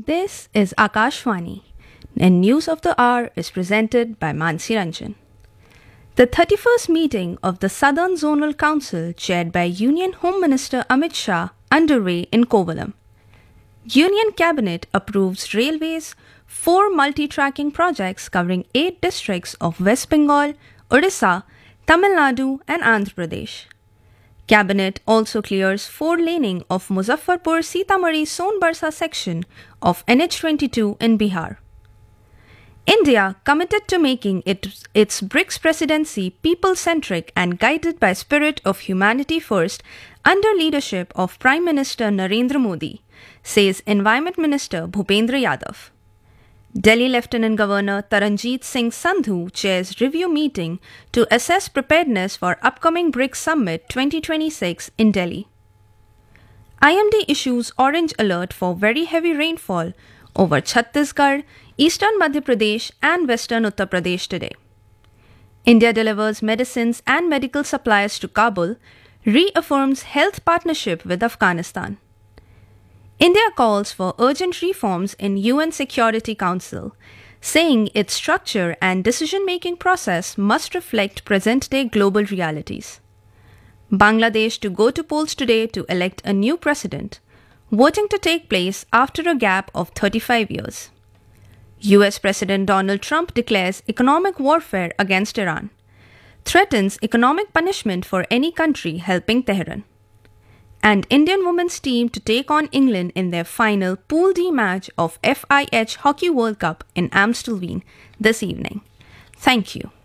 This is Akashvani, and News of the Hour is presented by Mansi Ranjan. The 31st meeting of the Southern Zonal Council, chaired by Union Home Minister Amit Shah, underway in Kovalam. Union Cabinet approves railways, 4 multi-tracking projects covering 8 districts of West Bengal, Odisha, Tamil Nadu and Andhra Pradesh. Cabinet also clears 4-laning of Muzaffarpur-Sitamarhi-Sonbarsa section of NH22 in Bihar. India committed to making its BRICS presidency people-centric and guided by spirit of humanity first under leadership of Prime Minister Narendra Modi, says Environment Minister Bhupendra Yadav. Delhi Lieutenant Governor Taranjeet Singh Sandhu chairs review meeting to assess preparedness for upcoming BRICS Summit 2026 in Delhi. IMD issues orange alert for very heavy rainfall over Chhattisgarh, eastern Madhya Pradesh and western Uttar Pradesh today. India delivers medicines and medical supplies to Kabul, reaffirms health partnership with Afghanistan. India calls for urgent reforms in UN Security Council, saying its structure and decision-making process must reflect present-day global realities. Bangladesh to go to polls today to elect a new president, voting to take place after a gap of 35 years. US President Donald Trump declares economic warfare against Iran, threatens economic punishment for any country helping Tehran. And Indian women's team to take on England in their final Pool D match of FIH Hockey World Cup in Amstelveen this evening. Thank you.